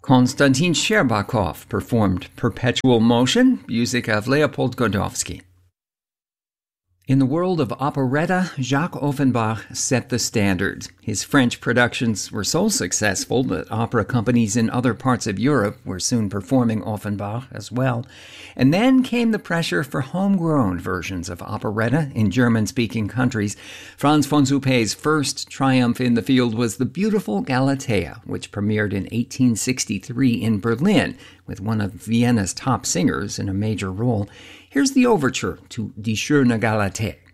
Konstantin Sherbakov performed Perpetual Motion, music of Leopold Godowsky. In the world of operetta, Jacques Offenbach set the standard. His French productions were so successful that opera companies in other parts of Europe were soon performing Offenbach as well. And then came the pressure for homegrown versions of operetta in German-speaking countries. Franz von Suppé's first triumph in the field was The Beautiful Galatea, which premiered in 1863 in Berlin, with one of Vienna's top singers in a major role. Here's the overture to Die schöne Galatea.